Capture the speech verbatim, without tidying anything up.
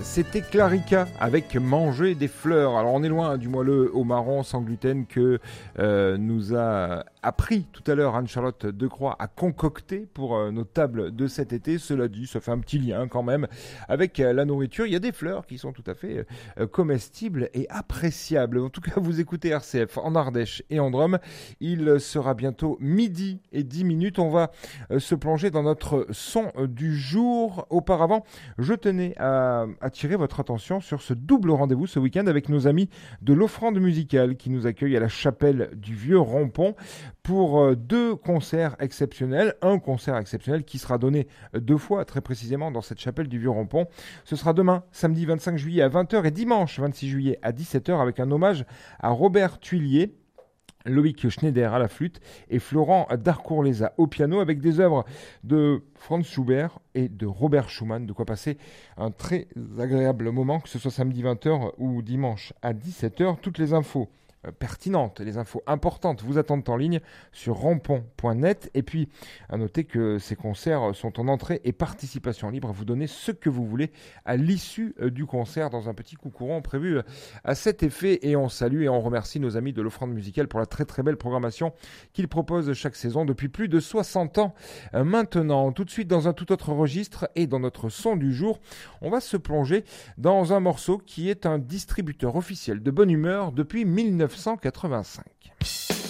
C'était Clarica avec Manger des fleurs. Alors on est loin du moelleux au marron sans gluten que euh, nous a appris tout à l'heure Anne-Charlotte Decroix à concocter pour euh, nos tables de cet été. Cela dit, ça fait un petit lien quand même avec euh, la nourriture. Il y a des fleurs qui sont tout à fait euh, comestibles et appréciables. En tout cas, vous écoutez R C F en Ardèche et en Drôme. Il sera bientôt midi et dix minutes. On va euh, se plonger dans notre son euh, du jour. Auparavant, je tenais à attirer votre attention sur ce double rendez-vous ce week-end avec nos amis de l'Offrande Musicale qui nous accueillent à la chapelle du Vieux Rompont pour deux concerts exceptionnels. Un concert exceptionnel qui sera donné deux fois, très précisément, dans cette chapelle du Vieux Rompont. Ce sera demain, samedi vingt-cinq juillet à vingt heures et dimanche vingt-six juillet à dix-sept heures avec un hommage à Robert Tuillier, Loïc Schneider à la flûte et Florent Darcourt-Lézat au piano avec des œuvres de Franz Schubert et de Robert Schumann. De quoi passer un très agréable moment, que ce soit samedi vingt heures ou dimanche à dix-sept heures. Toutes les infos pertinentes, les infos importantes vous attendent en ligne sur rompont point net. Et puis, à noter que ces concerts sont en entrée et participation libre. Vous donnez ce que vous voulez à l'issue du concert dans un petit coucouron prévu à cet effet. Et on salue et on remercie nos amis de l'Offrande Musicale pour la très très belle programmation qu'ils proposent chaque saison depuis plus de soixante ans maintenant. Tout de suite, dans un tout autre registre et dans notre son du jour, on va se plonger dans un morceau qui est un distributeur officiel de bonne humeur depuis mille neuf cent quatre-vingt-cinq.